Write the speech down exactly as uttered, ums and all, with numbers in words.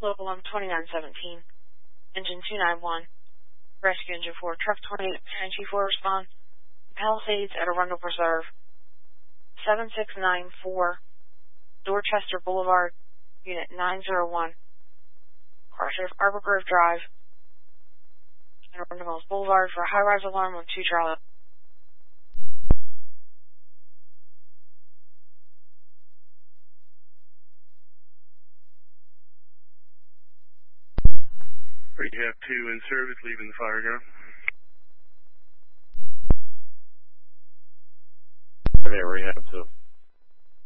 Local one twenty-nine seventeen. Engine two nine one. Rescue Engine four. Truck twenty-eight G four respond. Palisades at Arundel Preserve. seven six nine four. Dorchester Boulevard. Unit nine zero one. Car Sheriff Arbor Grove Drive. And Arundel Mills Boulevard for high-rise alarm on two Charlie. Rehab two in service, leaving the fire ground. Okay, Rehab two.